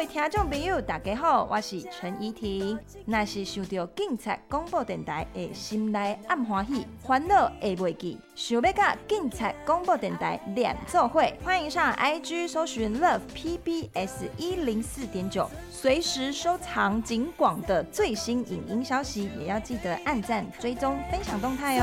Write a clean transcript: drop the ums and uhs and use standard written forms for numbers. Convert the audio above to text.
位听众朋友大家好，我是陈怡婷。若是想到警察广播电台的心内暗欢喜，烦恼会袂记，想要甲警察广播电台连做伙，欢迎上 IG 搜寻 Love PBS 104.9，随时收藏警广的最新影音消息，也要记得按赞、追踪、分享动态哦。